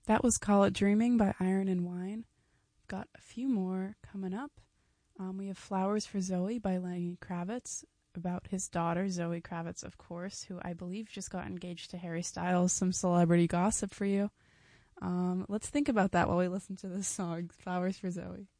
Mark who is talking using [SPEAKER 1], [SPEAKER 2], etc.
[SPEAKER 1] That was Call It Dreaming by Iron and Wine. Got a few more coming up. We have Flowers for Zoe by Lenny Kravitz, about his daughter, Zoe Kravitz, of course, who I believe just got engaged to Harry Styles. Some celebrity gossip for you. Let's think about that while we listen to this song, Flowers for Zoe.